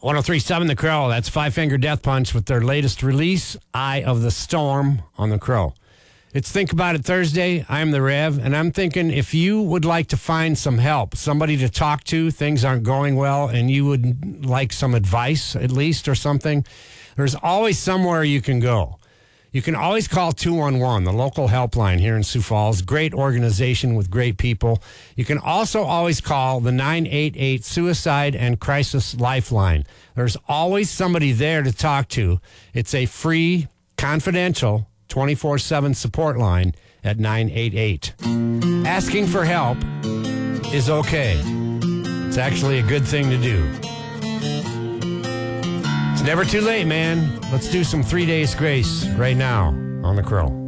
1037 The Crow. That's Five Finger Death Punch with their latest release, Eye of the Storm, on The Crow. It's Think About It Thursday. I'm the Rev, and I'm thinking if you would like to find some help, somebody to talk to, things aren't going well, and you would like some advice at least or something, there's always somewhere you can go. You can always call 211, the local helpline here in Sioux Falls. Great organization with great people. You can also always call the 988 Suicide and Crisis Lifeline. There's always somebody there to talk to. It's a free, confidential, 24/7 support line at 988. Asking for help is okay. It's actually a good thing to do. It's never too late, man. Let's do some 3 days grace right now on The Crow.